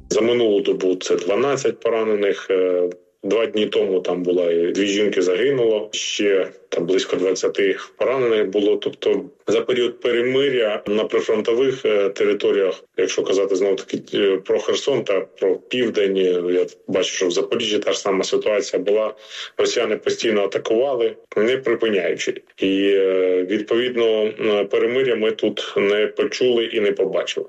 За минулу добу це 12 поранених. 2 дні тому там була і 2 жінки загинуло, ще там близько 20 поранених було. Тобто за період перемиря на прифронтових територіях, якщо казати знову таки про Херсон та про південь, я бачу, що в Запоріжжі та ж сама ситуація була. Росіяни постійно атакували, не припиняючи. І відповідно перемиря ми тут не почули і не побачили.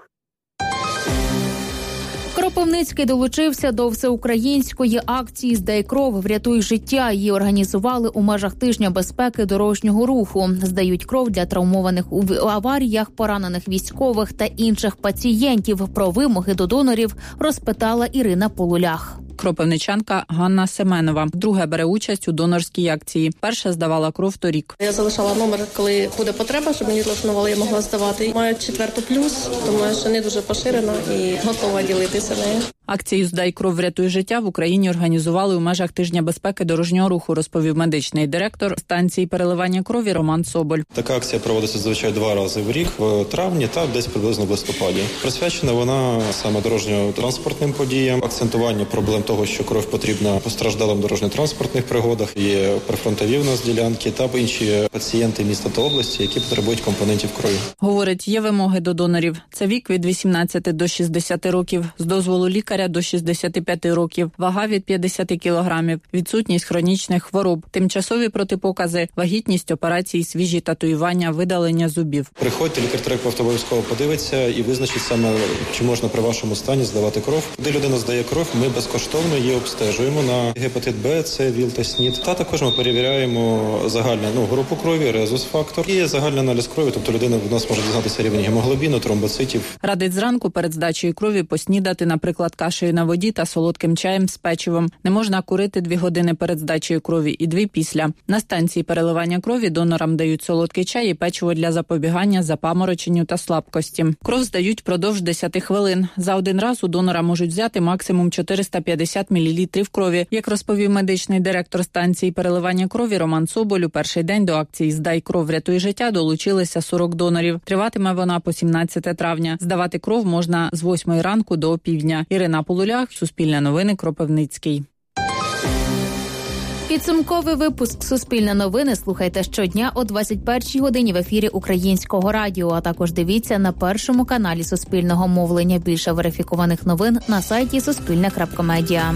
Кропивницький долучився до всеукраїнської акції «Здай кров, врятуй життя». Її організували у межах тижня безпеки дорожнього руху. Здають кров для травмованих у аваріях, поранених військових та інших пацієнтів. Про вимоги до донорів розпитала Ірина Полулях. Кропивничанка Ганна Семенова вдруге бере участь у донорській акції. Перша здавала кров торік. Я залишала номер, коли буде потреба, щоб мені телефонували, я могла здавати. Маю 4 плюс, тому що не дуже поширена і готова ділитися нею. Акцію «Здай кров, врятуй життя» в Україні організували у межах тижня безпеки дорожнього руху, розповів медичний директор станції переливання крові Роман Соболь. Така акція проводиться зазвичай 2 рази в рік, в травні та десь приблизно в листопаді. Присвячена вона саме дорожньо-транспортним подіям, акцентування проблем того, що кров потрібна постраждалим дорожньо-транспортних пригодах, є прифронтові в нас ділянки та інші пацієнти міста та області, які потребують компонентів крові. Говорить, є вимоги до донорів. Це вік від 18 до 60 років, з дозволу лікаря до 65 років, вага від 50 кілограмів, відсутність хронічних хвороб, тимчасові протипокази, вагітність, операції, свіжі татуювання, видалення зубів. Приходьте, лікар-терапевт обов'язково подивиться і визначить саме, чи можна при вашому стані здавати кров. Коли людина здає кров, ми безкоштовно її обстежуємо на гепатит Б, С, ВІЛ та СНІД. Та також ми перевіряємо загальну групу крові, резус-фактор і загальний аналіз крові, тобто людина в нас може дізнатися рівень гемоглобіну, тромбоцитів. Радить зранку перед здачею крові поснідати, наприклад, кашею на воді та солодким чаєм з печивом. Не можна курити 2 години перед здачею крові і 2 після. На станції переливання крові донорам дають солодкий чай і печиво для запобігання запамороченню та слабкості. Кров здають впродовж 10 хвилин. За один раз у донора можуть взяти максимум 450 мл крові. Як розповів медичний директор станції переливання крові Роман Соболь, у перший день до акції «Здай кров, врятуй життя» долучилися 40 донорів. Триватиме вона по 17 травня. Здавати кров можна з 8 ранку до опівдня. Ірина Полулях, Суспільне новини, Кропивницький. Підсумковий випуск «Суспільне новини» слухайте щодня о 21-й годині в ефірі Українського радіо, а також дивіться на першому каналі Суспільного мовлення. Більше верифікованих новин на сайті Суспільне.Медіа.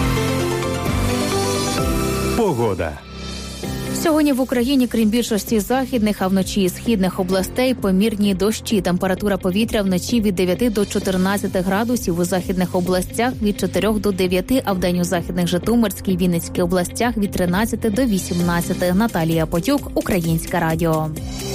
Погода. Сьогодні в Україні, крім більшості західних, а вночі і східних областей, помірні дощі. Температура повітря вночі від 9 до 14 градусів, у західних областях від 4 до 9, а вдень у західних Житомирській, Вінницькій областях від 13 до 18. Наталія Потюк, Українське радіо.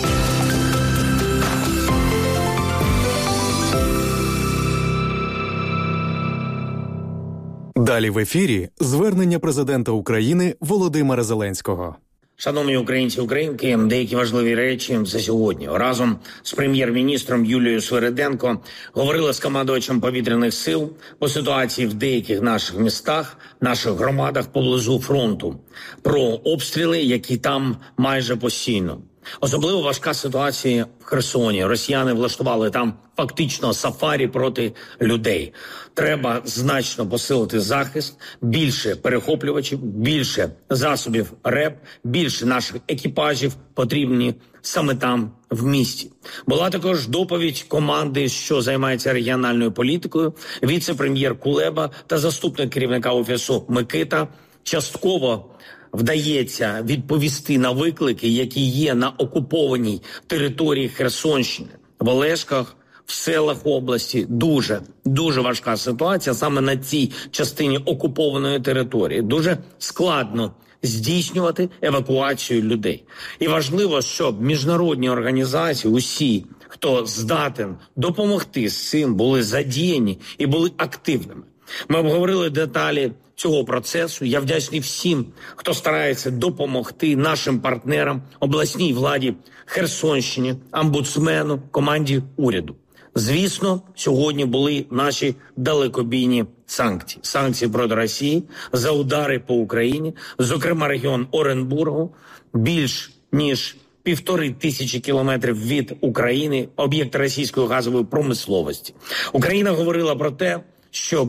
Далі в ефірі звернення президента України Володимира Зеленського. Шановні українці і українки, деякі важливі речі за сьогодні. Разом з прем'єр-міністром Юлією Свериденко говорили з командувачем повітряних сил по ситуації в деяких наших містах, наших громадах поблизу фронту, про обстріли, які там майже постійно. Особливо важка ситуація в Херсоні. Росіяни влаштували там фактично сафарі проти людей. Треба значно посилити захист, більше перехоплювачів, більше засобів РЕБ, більше наших екіпажів потрібні саме там, в місті. Була також доповідь команди, що займається регіональною політикою, віце-прем'єр Кулеба та заступник керівника Офісу Микита. Частково вдається відповісти на виклики, які є на окупованій території Херсонщини, в Олешках, в селах області. Дуже важка ситуація саме на цій частині окупованої території. Дуже складно здійснювати евакуацію людей. І важливо, щоб міжнародні організації, усі, хто здатен допомогти з цим, були задіяні і були активними. Ми обговорили деталі цього процесу. Я вдячний всім, хто старається допомогти нашим партнерам, обласній владі Херсонщині, омбудсмену, команді уряду. Звісно, сьогодні були наші далекобійні санкції. Санкції проти Росії за удари по Україні, зокрема регіон Оренбургу, більш ніж 1500 кілометрів від України, об'єкт російської газової промисловості. Україна говорила про те, що